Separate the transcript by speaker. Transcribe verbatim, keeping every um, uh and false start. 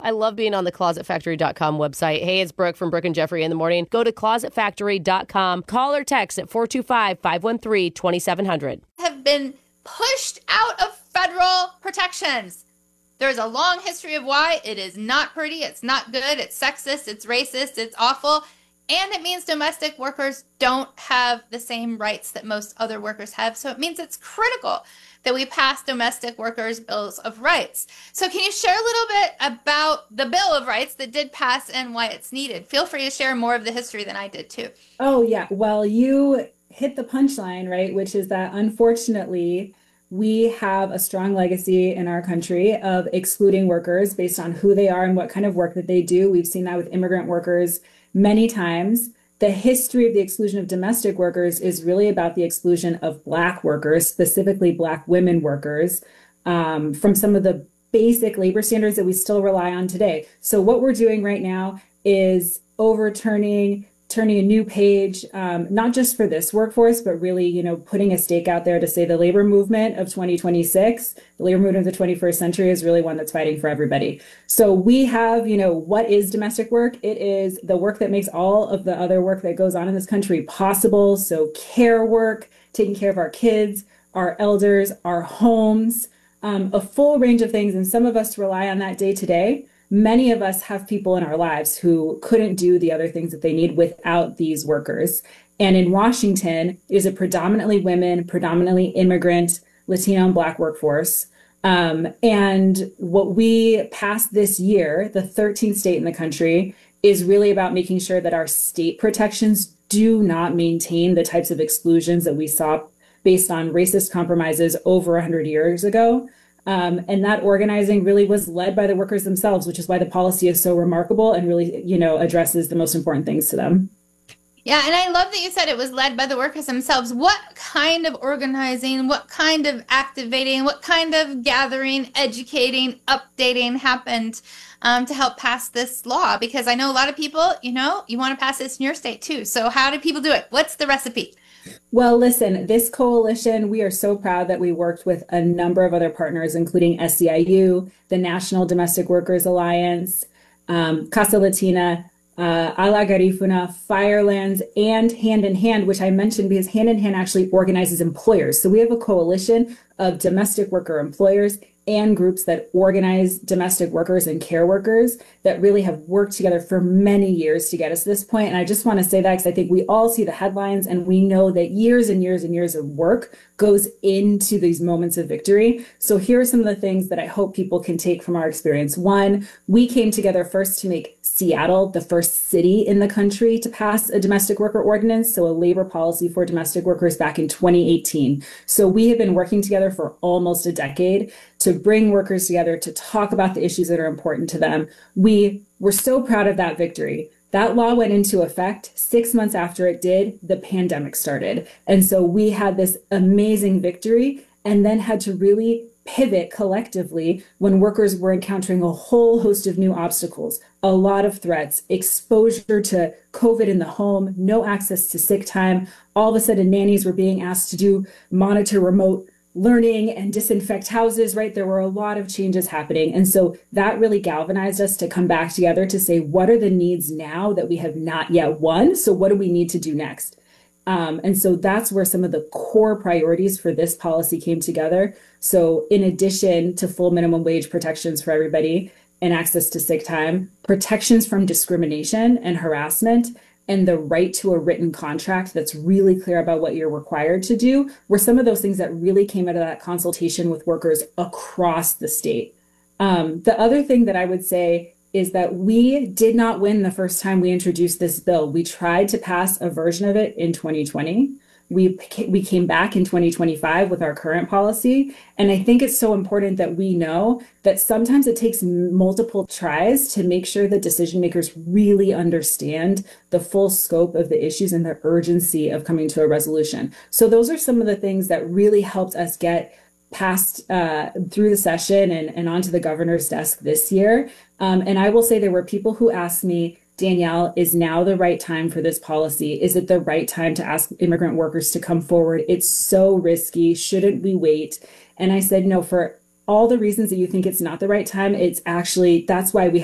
Speaker 1: I love being on the closet factory dot com website. Hey, it's Brooke from Brooke and Jeffrey in the morning. Go to closet factory dot com. Call or text at four two five, five one three, two seven zero zero.
Speaker 2: Have been pushed out of federal protections. There's a long history of why. It is not pretty. It's not good. It's sexist. It's racist. It's awful. And it means domestic workers don't have the same rights that most other workers have. So it means it's critical that we pass domestic workers' bills of rights. So can you share a little bit about the Bill of Rights that did pass and why it's needed? Feel free to share more of the history than I did too.
Speaker 3: Oh, yeah. Well, you hit the punchline, right? Which is that unfortunately, we have a strong legacy in our country of excluding workers based on who they are and what kind of work that they do. We've seen that with immigrant workers many times. The history of the exclusion of domestic workers is really about the exclusion of Black workers, specifically Black women workers, um, from some of the basic labor standards that we still rely on today. So what we're doing right now is overturning turning a new page, um, not just for this workforce, but really, you know, putting a stake out there to say the labor movement of twenty twenty-six, the labor movement of the twenty-first century is really one that's fighting for everybody. So we have, you know, what is domestic work? It is the work that makes all of the other work that goes on in this country possible. So care work, taking care of our kids, our elders, our homes, um, a full range of things. And some of us rely on that day to day. Many of us have people in our lives who couldn't do the other things that they need without these workers. And in Washington, it is a predominantly women, predominantly immigrant, Latino and Black workforce. Um, and what we passed this year, the thirteenth state in the country, is really about making sure that our state protections do not maintain the types of exclusions that we saw based on racist compromises over one hundred years ago. Um, and that organizing really was led by the workers themselves, which is why the policy is so remarkable and really, you know, addresses the most important things to them.
Speaker 2: Yeah, and I love that you said it was led by the workers themselves. What kind of organizing, what kind of activating, what kind of gathering, educating, updating happened um, to help pass this law? Because I know a lot of people, you know, you want to pass this in your state too. So how do people do it? What's the recipe?
Speaker 3: Well, listen, this coalition, we are so proud that we worked with a number of other partners, including S E I U, the National Domestic Workers Alliance, um, Casa Latina, uh, Ala Garifuna, Firelands, and Hand in Hand, which I mentioned because Hand in Hand actually organizes employers. So we have a coalition of domestic worker employers and groups that organize domestic workers and care workers that really have worked together for many years to get us to this point. And I just want to say that because I think we all see the headlines and we know that years and years and years of work goes into these moments of victory. So here are some of the things that I hope people can take from our experience. One, we came together first to make Seattle the first city in the country to pass a domestic worker ordinance, so a labor policy for domestic workers back in twenty eighteen. So we have been working together for almost a decade to bring workers together to talk about the issues that are important to them. We were so proud of that victory. That law went into effect six months after it did, the pandemic started. And so we had this amazing victory and then had to really pivot collectively when workers were encountering a whole host of new obstacles, a lot of threats, exposure to COVID in the home, no access to sick time. All of a sudden, nannies were being asked to do monitor remote learning and disinfect houses, right? There were a lot of changes happening. And so that really galvanized us to come back together to say, what are the needs now that we have not yet won? So what do we need to do next? Um, and so that's where some of the core priorities for this policy came together. So in addition to full minimum wage protections for everybody and access to sick time, protections from discrimination and harassment, and the right to a written contract that's really clear about what you're required to do were some of those things that really came out of that consultation with workers across the state. Um, the other thing that I would say is that we did not win the first time we introduced this bill. We tried to pass a version of it in twenty twenty. We, we came back in twenty twenty-five with our current policy. And I think it's so important that we know that sometimes it takes multiple tries to make sure that decision makers really understand the full scope of the issues and the urgency of coming to a resolution. So those are some of the things that really helped us get passed uh, through the session and, and onto the governor's desk this year. Um, and I will say there were people who asked me, Danielle, is now the right time for this policy? Is it the right time to ask immigrant workers to come forward? It's so risky. Shouldn't we wait? And I said, no, for all the reasons that you think it's not the right time, it's actually, that's why we